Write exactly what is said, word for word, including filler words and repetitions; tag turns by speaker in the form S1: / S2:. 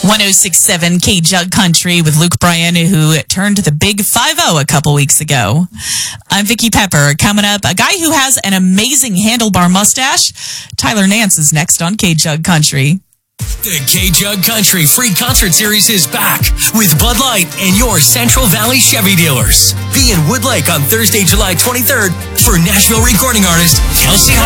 S1: one oh six point seven K-Jug Country with Luke Bryan, who turned the big five oh a couple weeks ago. I'm Vicki Pepper. Coming up, a guy who has an amazing handlebar mustache. Tyler Nance is next on K-Jug Country.
S2: The K-Jug Country free concert series is back with Bud Light and your Central Valley Chevy dealers. Be in Wood Lake on Thursday, July twenty-third for Nashville recording artist Kelsey Hart.